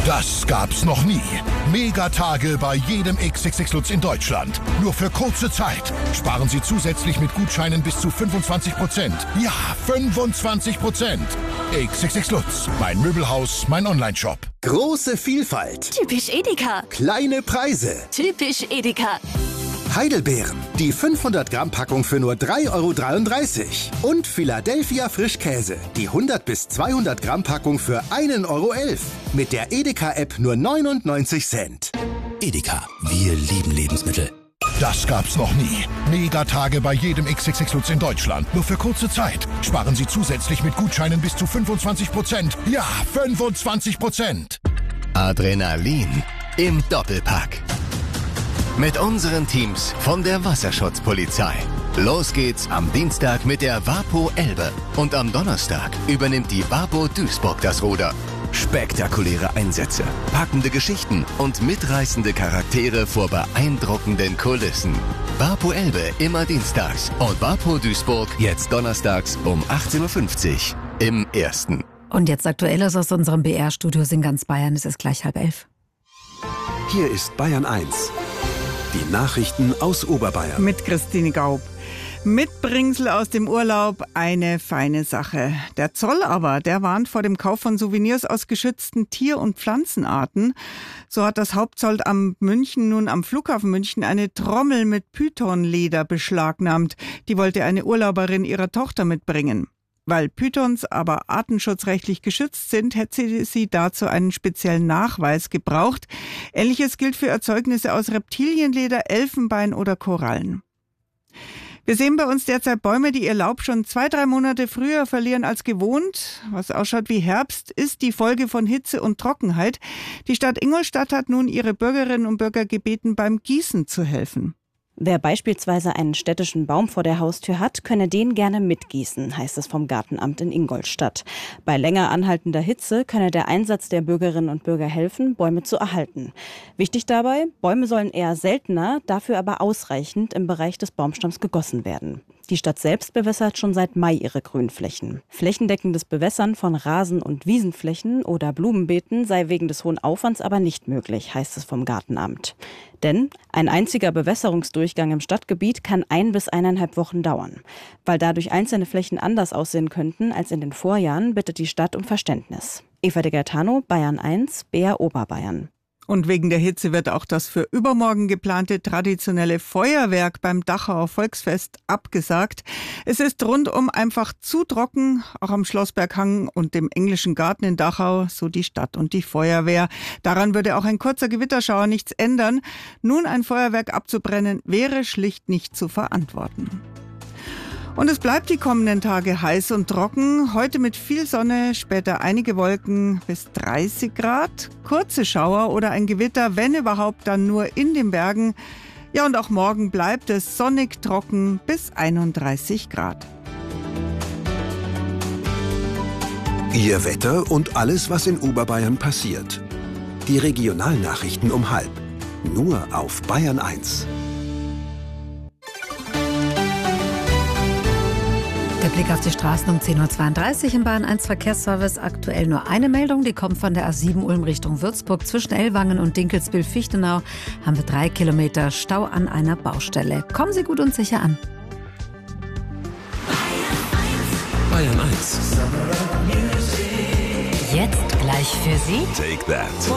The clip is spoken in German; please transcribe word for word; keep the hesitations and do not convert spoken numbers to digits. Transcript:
Das gab's noch nie. Megatage bei jedem X X X Lutz in Deutschland. Nur für kurze Zeit. Sparen Sie zusätzlich mit Gutscheinen bis zu fünfundzwanzig Prozent. Ja, fünfundzwanzig Prozent. X X X Lutz. Mein Möbelhaus, mein Onlineshop. Große Vielfalt. Typisch Edeka. Kleine Preise. Typisch Edeka. Heidelbeeren. Die fünfhundert Gramm Packung für nur drei Euro dreiunddreißig. Und Philadelphia Frischkäse. Die hundert bis zweihundert Gramm Packung für ein Euro elf. Mit der Edeka-App nur neunundneunzig Cent. Edeka. Wir lieben Lebensmittel. Das gab's noch nie. Megatage bei jedem X X X Lutz in Deutschland. Nur für kurze Zeit. Sparen Sie zusätzlich mit Gutscheinen bis zu fünfundzwanzig Prozent. Ja, fünfundzwanzig Prozent. Adrenalin im Doppelpack. Mit unseren Teams von der Wasserschutzpolizei. Los geht's am Dienstag mit der Wapo Elbe. Und am Donnerstag übernimmt die Wapo Duisburg das Ruder. Spektakuläre Einsätze, packende Geschichten und mitreißende Charaktere vor beeindruckenden Kulissen. Wapo Elbe immer dienstags und Wapo Duisburg jetzt donnerstags um achtzehn Uhr fünfzig im Ersten. Und jetzt Aktuelles aus unserem B R-Studio in ganz Bayern. Es ist gleich halb elf. Hier ist Bayern eins. Die Nachrichten aus Oberbayern. Mit Christine Gaub. Mitbringsel aus dem Urlaub, eine feine Sache. Der Zoll aber, der warnt vor dem Kauf von Souvenirs aus geschützten Tier- und Pflanzenarten. So hat das Hauptzollamt am München nun am Flughafen München eine Trommel mit Pythonleder beschlagnahmt. Die wollte eine Urlauberin ihrer Tochter mitbringen. Weil Pythons aber artenschutzrechtlich geschützt sind, hätte sie dazu einen speziellen Nachweis gebraucht. Ähnliches gilt für Erzeugnisse aus Reptilienleder, Elfenbein oder Korallen. Wir sehen bei uns derzeit Bäume, die ihr Laub schon zwei, drei Monate früher verlieren als gewohnt. Was ausschaut wie Herbst, ist die Folge von Hitze und Trockenheit. Die Stadt Ingolstadt hat nun ihre Bürgerinnen und Bürger gebeten, beim Gießen zu helfen. Wer beispielsweise einen städtischen Baum vor der Haustür hat, könne den gerne mitgießen, heißt es vom Gartenamt in Ingolstadt. Bei länger anhaltender Hitze könne der Einsatz der Bürgerinnen und Bürger helfen, Bäume zu erhalten. Wichtig dabei, Bäume sollen eher seltener, dafür aber ausreichend im Bereich des Baumstamms gegossen werden. Die Stadt selbst bewässert schon seit Mai ihre Grünflächen. Flächendeckendes Bewässern von Rasen- und Wiesenflächen oder Blumenbeeten sei wegen des hohen Aufwands aber nicht möglich, heißt es vom Gartenamt. Denn ein einziger Bewässerungsdurchgang im Stadtgebiet kann ein bis eineinhalb Wochen dauern. Weil dadurch einzelne Flächen anders aussehen könnten als in den Vorjahren, bittet die Stadt um Verständnis. Eva de Gaetano, Bayern eins, B R Oberbayern. Und wegen der Hitze wird auch das für übermorgen geplante traditionelle Feuerwerk beim Dachauer Volksfest abgesagt. Es ist rundum einfach zu trocken, auch am Schlossberghang und dem Englischen Garten in Dachau, so die Stadt und die Feuerwehr. Daran würde auch ein kurzer Gewitterschauer nichts ändern. Nun ein Feuerwerk abzubrennen, wäre schlicht nicht zu verantworten. Und es bleibt die kommenden Tage heiß und trocken. Heute mit viel Sonne, später einige Wolken bis dreißig Grad. Kurze Schauer oder ein Gewitter, wenn überhaupt, dann nur in den Bergen. Ja, und auch morgen bleibt es sonnig trocken bis einunddreißig Grad. Ihr Wetter und alles, was in Oberbayern passiert. Die Regionalnachrichten um halb. Nur auf Bayern eins. Der Blick auf die Straßen um zehn Uhr zweiunddreißig im Bayern eins Verkehrsservice. Aktuell nur eine Meldung, die kommt von der A sieben Ulm Richtung Würzburg. Zwischen Ellwangen und Dinkelsbühl-Fichtenau haben wir drei Kilometer Stau an einer Baustelle. Kommen Sie gut und sicher an. Bayern eins. Jetzt gleich für Sie Take that.